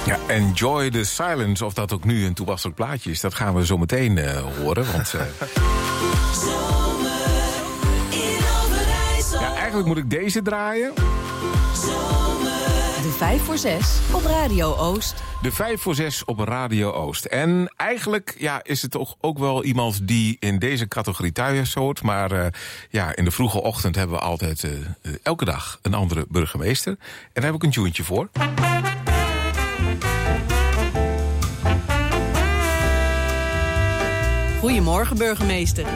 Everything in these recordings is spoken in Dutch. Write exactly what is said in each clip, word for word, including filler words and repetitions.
Ja, Enjoy the Silence, of dat ook nu een toepasselijk plaatje is, dat gaan we zo meteen uh, horen. Want, uh... ja, eigenlijk moet ik deze draaien. De vijf voor zes op Radio Oost. De vijf voor zes op Radio Oost. En eigenlijk ja, is het toch ook wel iemand die in deze categorie thuis hoort. Maar uh, ja, in de vroege ochtend hebben we altijd uh, uh, elke dag een andere burgemeester. En daar heb ik een tuentje voor. Goedemorgen, burgemeester.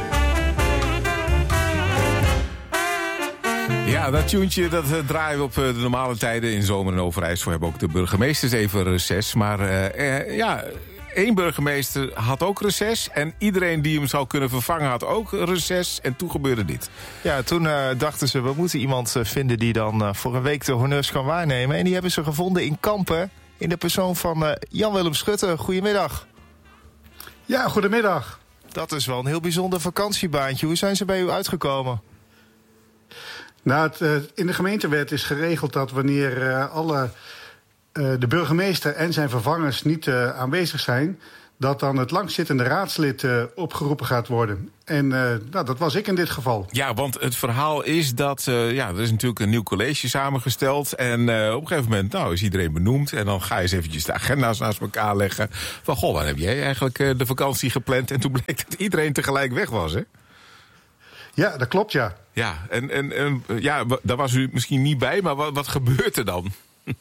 Ja, dat tuentje dat uh, draaien we op uh, de normale tijden in zomer en Overijssel. We hebben ook de burgemeesters even reces. Maar uh, uh, ja, één burgemeester had ook reces. En iedereen die hem zou kunnen vervangen had ook reces. En toen gebeurde dit. Ja, toen uh, dachten ze, we moeten iemand uh, vinden die dan uh, voor een week de honneurs kan waarnemen. En die hebben ze gevonden in Kampen. In de persoon van uh, Jan-Willem Schutte. Goedemiddag. Ja, goedemiddag. Dat is wel een heel bijzonder vakantiebaantje. Hoe zijn ze bij u uitgekomen? Nou, het, uh, in de gemeentewet is geregeld dat wanneer uh, alle, uh, de burgemeester en zijn vervangers niet uh, aanwezig zijn, dat dan het langzittende raadslid uh, opgeroepen gaat worden. En uh, nou, dat was ik in dit geval. Ja, want het verhaal is dat uh, ja, er is natuurlijk een nieuw college samengesteld. En uh, op een gegeven moment nou, is iedereen benoemd. En dan ga je eens eventjes de agenda's naast elkaar leggen. Van, goh, waar heb jij eigenlijk uh, de vakantie gepland? En toen bleek dat iedereen tegelijk weg was, hè? Ja, dat klopt, ja. Ja, en, en, en ja, daar was u misschien niet bij, maar wat, wat gebeurt er dan?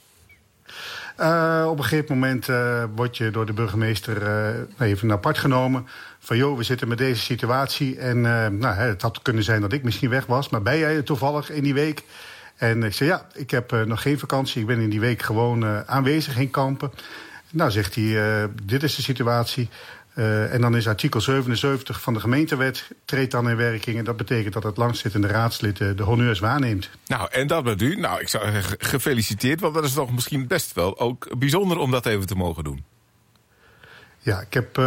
Uh, op een gegeven moment uh, word je door de burgemeester uh, even apart genomen. Van joh, we zitten met deze situatie. En uh, nou, het had kunnen zijn dat ik misschien weg was. Maar ben jij toevallig in die week? En ik zei ja, ik heb uh, nog geen vakantie. Ik ben in die week gewoon uh, aanwezig in Kampen. Nou, zegt hij, uh, dit is de situatie. Uh, en dan is artikel zevenenzeventig van de gemeentewet treedt dan in werking. En dat betekent dat het langzittende raadslid uh, de honneurs waarneemt. Nou, en dat met u. Nou, ik zou zeggen gefeliciteerd. Want dat is toch misschien best wel ook bijzonder om dat even te mogen doen. Ja, ik heb uh,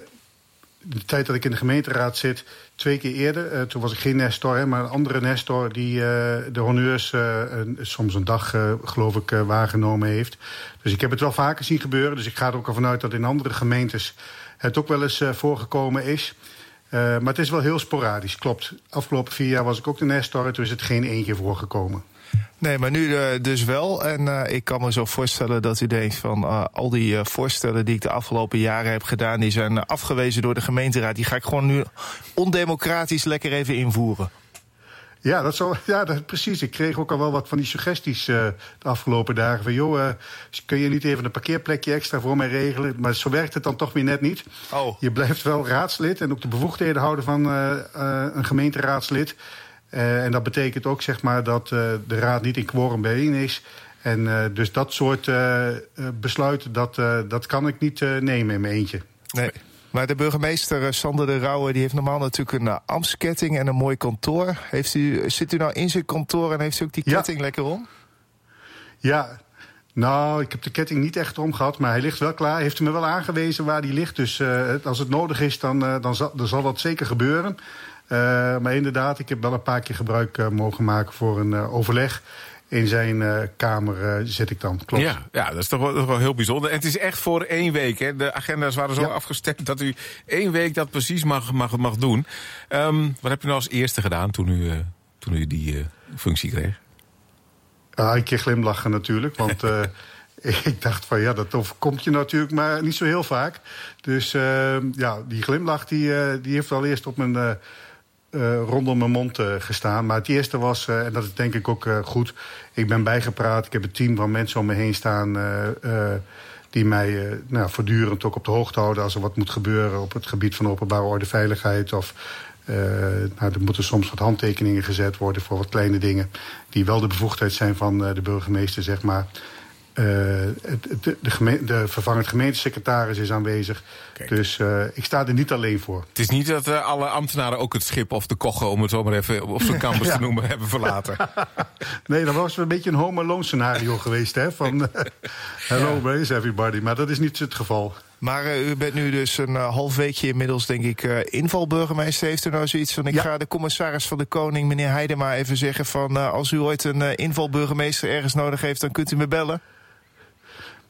de tijd dat ik in de gemeenteraad zit twee keer eerder. Uh, toen was ik geen nestor, hè, maar een andere nestor die uh, de honneurs uh, een, soms een dag, uh, geloof ik, uh, waargenomen heeft. Dus ik heb het wel vaker zien gebeuren. Dus ik ga er ook al vanuit dat in andere gemeentes het ook wel eens uh, voorgekomen is. Uh, maar het is wel heel sporadisch, klopt. Afgelopen vier jaar was ik ook de nestor, toen is het geen één keer voorgekomen. Nee, maar nu uh, dus wel. En uh, ik kan me zo voorstellen dat u denkt van uh, al die uh, voorstellen die ik de afgelopen jaren heb gedaan, die zijn uh, afgewezen door de gemeenteraad. Die ga ik gewoon nu ondemocratisch lekker even invoeren. Ja, dat zo, ja dat, precies. Ik kreeg ook al wel wat van die suggesties uh, de afgelopen dagen. Van joh, uh, kun je niet even een parkeerplekje extra voor mij regelen? Maar zo werkt het dan toch weer net niet. Oh. Je blijft wel raadslid en ook de bevoegdheden houden van uh, uh, een gemeenteraadslid. Uh, en dat betekent ook zeg maar dat uh, de raad niet in quorum bijeen is. En uh, dus dat soort uh, besluiten, dat, uh, dat kan ik niet uh, nemen in mijn eentje. Nee. Maar de burgemeester Sander de Rauwe die heeft normaal natuurlijk een uh, ambtsketting en een mooi kantoor. Heeft u, zit u nou in zijn kantoor en heeft u ook die ketting ja. lekker om? Ja, nou, ik heb de ketting niet echt om gehad, maar hij ligt wel klaar. Hij heeft me wel aangewezen waar die ligt. Dus uh, als het nodig is, dan, uh, dan, zal, dan zal dat zeker gebeuren. Uh, maar inderdaad, ik heb wel een paar keer gebruik uh, mogen maken voor een uh, overleg. In zijn uh, kamer uh, zit ik dan, klopt. Ja, ja, dat is toch wel, toch wel heel bijzonder. En het is echt voor één week, hè? De agenda's waren zo ja. afgestemd dat u één week dat precies mag, mag, mag doen. Um, wat heb u nou als eerste gedaan toen u, uh, toen u die uh, functie kreeg? Uh, een keer glimlachen natuurlijk, want uh, ik dacht van ja, dat overkomt je natuurlijk maar niet zo heel vaak. Dus uh, ja, die glimlach die, uh, die heeft wel eerst op mijn Uh, Uh, rondom mijn mond uh, gestaan. Maar het eerste was, uh, en dat is denk ik ook uh, goed, ik ben bijgepraat. Ik heb een team van mensen om me heen staan Uh, uh, die mij uh, nou, voortdurend ook op de hoogte houden als er wat moet gebeuren op het gebied van openbare orde, veiligheid. Of uh, nou, er moeten soms wat handtekeningen gezet worden voor wat kleine dingen die wel de bevoegdheid zijn van uh, de burgemeester, zeg maar. Uh, de, de, geme- de vervangend gemeentesecretaris is aanwezig. Kijk. Dus uh, ik sta er niet alleen voor. Het is niet dat uh, alle ambtenaren ook het schip of de kogge, om het zo maar even op zo'n campus ja. te noemen, hebben verlaten. Nee, dan was het een beetje een Home Alone scenario geweest. Hè? Van uh, hello, ja. where is everybody? Maar dat is niet het geval. Maar uh, u bent nu dus een uh, half weekje inmiddels, denk ik, uh, invalburgemeester. Heeft u nou zoiets van, ik ja. ga de commissaris van de Koning, meneer Heidema, even zeggen van Uh, als u ooit een uh, invalburgemeester ergens nodig heeft, dan kunt u me bellen?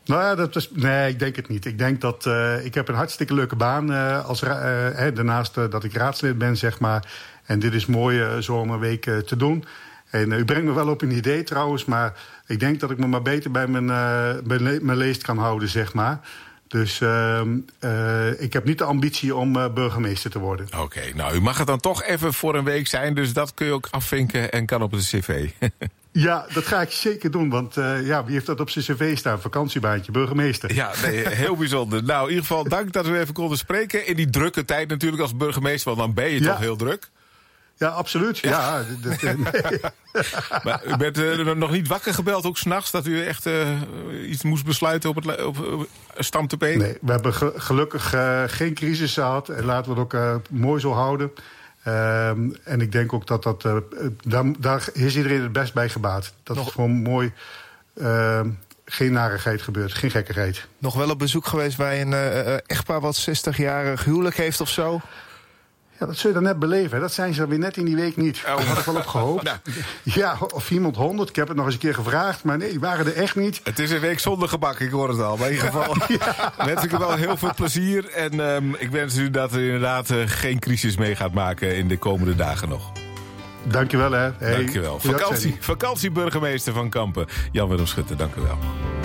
Nou ja, dat is, nee, ik denk het niet. Ik denk dat uh, ik heb een hartstikke leuke baan uh, als uh, hè, daarnaast uh, dat ik raadslid ben, zeg maar. En dit is mooi uh, zo om een week uh, te doen. En uh, u brengt me wel op een idee trouwens, maar ik denk dat ik me maar beter bij mijn, uh, bij le- mijn leest kan houden, zeg maar. Dus uh, uh, ik heb niet de ambitie om uh, burgemeester te worden. Oké, okay, nou, u mag het dan toch even voor een week zijn, dus dat kun je ook afvinken en kan op het cv. Ja, dat ga ik zeker doen, want uh, ja, wie heeft dat op zijn cv staan? Vakantiebaantje, burgemeester. Ja, nee, heel bijzonder. Nou, in ieder geval dank dat we even konden spreken. In die drukke tijd natuurlijk als burgemeester, want dan ben je ja. toch heel druk. Ja, absoluut. Ja. Ja, dat, nee. Maar u bent uh, nog niet wakker gebeld, ook 's nachts, dat u echt uh, iets moest besluiten op het op, op stamtapijt? Nee, we hebben ge- gelukkig uh, geen crisis gehad en laten we het ook uh, mooi zo houden. Uh, en ik denk ook dat dat... Uh, daar, daar is iedereen het best bij gebaat. Dat nog... is gewoon mooi... Uh, geen narigheid gebeurt, geen gekkigheid. Nog wel op bezoek geweest bij een uh, echtpaar wat zestigjarig huwelijk heeft of zo? Ja, dat zul je dan net beleven. Hè. Dat zijn ze weer net in die week niet. Daar had ik wel op gehoopt. Nou. Ja, of iemand honderd. Ik heb het nog eens een keer gevraagd. Maar nee, die waren er echt niet. Het is een week zonder gebak, ik hoor het al. Maar in ieder geval ja. wens ik u wel heel veel plezier. En um, ik wens u dat er inderdaad uh, geen crisis mee gaat maken in de komende dagen nog. Dank je wel, hè. Hey, dank je wel. Vakantie, vakantieburgemeester van Kampen, Jan Willem Schutte, dank u wel.